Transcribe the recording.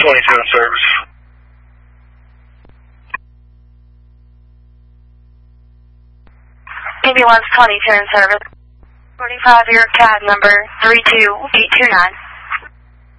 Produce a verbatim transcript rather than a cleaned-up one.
twenty-two in service. Ambulance twenty-two in service. forty-five, your C A D number three two eight two nine.